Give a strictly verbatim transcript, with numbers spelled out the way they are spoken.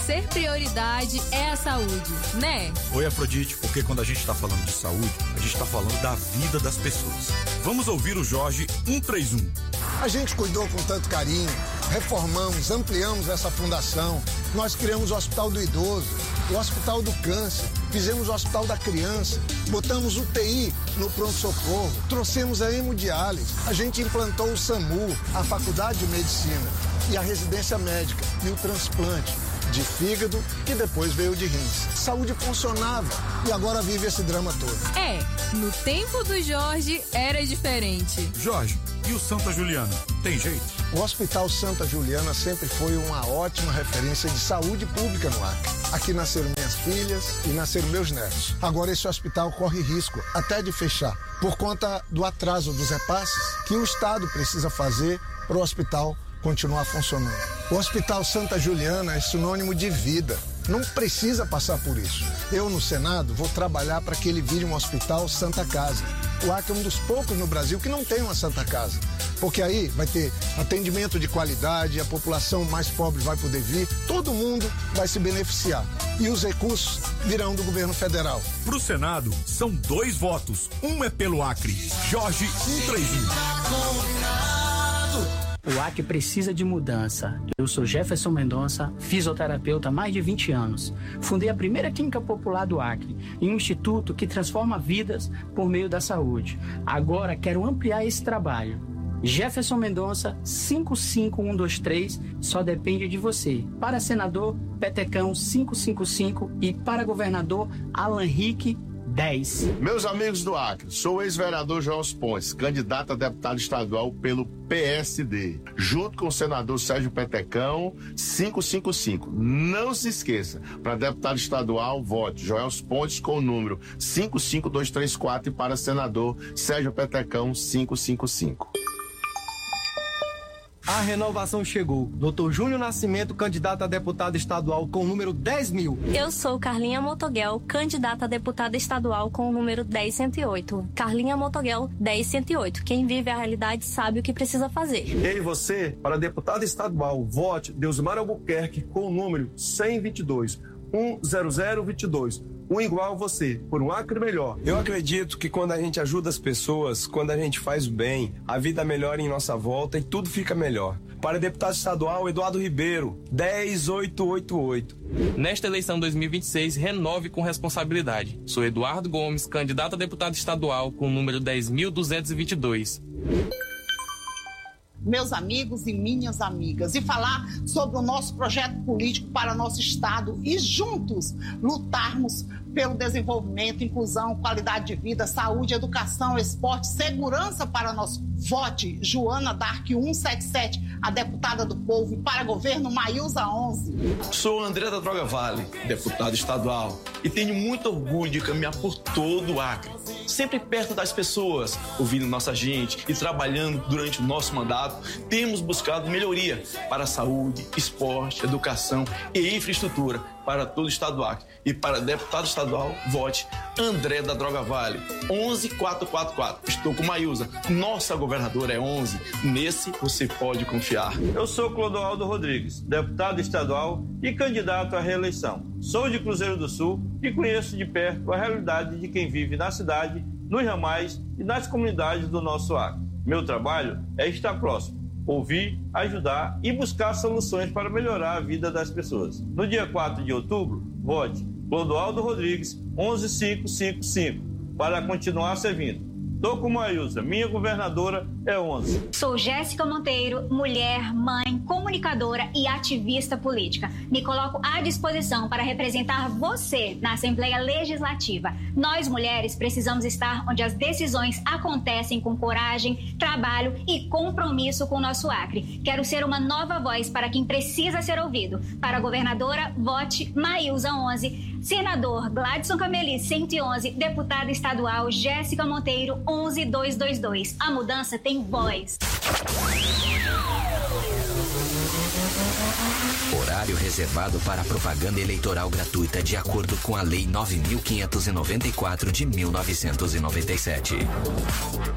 terceira prioridade é a saúde, né? Oi, Afrodite, porque quando a gente está falando de saúde, a gente está falando da vida das pessoas. Vamos ouvir o Jorge cento e trinta e um. A gente cuidou com tanto carinho, reformamos, ampliamos essa fundação, nós criamos o Hospital do Idoso, o Hospital do Câncer, fizemos o Hospital da Criança, botamos U T I no pronto-socorro, trouxemos a hemodiálise, a gente implantou o SAMU, a Faculdade de Medicina e a residência médica e o transplante de fígado, que depois veio de rins. Saúde funcionava e agora vive esse drama todo. É, no tempo do Jorge era diferente. Jorge, e o Santa Juliana? Tem jeito? O Hospital Santa Juliana sempre foi uma ótima referência de saúde pública no Acre. Aqui nasceram minhas filhas e nasceram meus netos. Agora esse hospital corre risco até de fechar, por conta do atraso dos repasses que o Estado precisa fazer para o hospital continuar funcionando. O Hospital Santa Juliana é sinônimo de vida. Não precisa passar por isso. Eu, no Senado, vou trabalhar para que ele vire um hospital Santa Casa. O Acre é um dos poucos no Brasil que não tem uma Santa Casa. Porque aí vai ter atendimento de qualidade, a população mais pobre vai poder vir, todo mundo vai se beneficiar. E os recursos virão do governo federal. Para o Senado, são dois votos. Um é pelo Acre. Jorge cento e trinta e um. O Acre precisa de mudança. Eu sou Jefferson Mendonça, fisioterapeuta há mais de vinte anos. Fundei a primeira clínica popular do Acre, em um instituto que transforma vidas por meio da saúde. Agora quero ampliar esse trabalho. Jefferson Mendonça, cinco cinco um dois três, só depende de você. Para senador, Petecão cinco cinco cinco e para governador, Alan Rick dez. Meus amigos do Acre, sou o ex-vereador João Pontes, candidato a deputado estadual pelo P S D, junto com o senador Sérgio Petecão, cinco cinco cinco. Não se esqueça, para deputado estadual, vote Joel Pontes com o número cinco cinco dois três quatro e para senador Sérgio Petecão, cinco cinco cinco. A renovação chegou. doutor Júnior Nascimento, candidato a deputado estadual com o número dez mil. Eu sou Carlinha Motoguel, candidata a deputada estadual com o número dez cento e oito. Carlinha Motoguel, dez cento e oito. Quem vive a realidade sabe o que precisa fazer. E você, para deputado estadual, vote Deusmar Albuquerque com o número cento e vinte e dois, um zero zero dois dois. Um igual a você, por um Acre melhor. Eu acredito que quando a gente ajuda as pessoas, quando a gente faz o bem, a vida melhora em nossa volta e tudo fica melhor. Para deputado estadual, Eduardo Ribeiro, dez mil oitocentos e oitenta e oito. Nesta eleição dois mil e vinte e seis, renove com responsabilidade. Sou Eduardo Gomes, candidato a deputado estadual com o número dez mil duzentos e vinte e dois. Meus amigos e minhas amigas, e falar sobre o nosso projeto político para nosso estado e juntos lutarmos pelo desenvolvimento, inclusão, qualidade de vida, saúde, educação, esporte, segurança para nós. Vote Joana Dark cento e setenta e sete, a deputada do povo, e para governo Maílza onze. Sou André da Droga Vale, deputado estadual, e tenho muito orgulho de caminhar por todo o Acre, sempre perto das pessoas, ouvindo nossa gente e trabalhando durante o nosso mandato. Temos buscado melhoria para a saúde, esporte, educação e infraestrutura para todo o estado do Acre. E para deputado estadual, vote André da Droga Vale, onze mil quatrocentos e quarenta e quatro. Estou com Maílza, nossa governadora é onze. Nesse você pode confiar. Eu sou Clodoaldo Rodrigues, deputado estadual e candidato à reeleição. Sou de Cruzeiro do Sul e conheço de perto a realidade de quem vive na cidade, nos ramais e nas comunidades do nosso Acre. Meu trabalho é estar próximo, ouvir, ajudar e buscar soluções para melhorar a vida das pessoas. No dia quatro de outubro, vote Clodoaldo Rodrigues, onze mil quinhentos e cinquenta e cinco, para continuar servindo. Tô com Maílza, minha governadora é onze. Sou Jéssica Monteiro, mulher, mãe, comunicadora e ativista política. Me coloco à disposição para representar você na Assembleia Legislativa. Nós, mulheres, precisamos estar onde as decisões acontecem com coragem, trabalho e compromisso com o nosso Acre. Quero ser uma nova voz para quem precisa ser ouvido. Para a governadora, vote Maílza onze. Senador Gladson Cameli, cento e onze. Deputada estadual Jéssica Monteiro, onze mil duzentos e vinte e dois. A mudança tem voz. Horário reservado para propaganda eleitoral gratuita de acordo com a Lei nove mil quinhentos e noventa e quatro de mil novecentos e noventa e sete.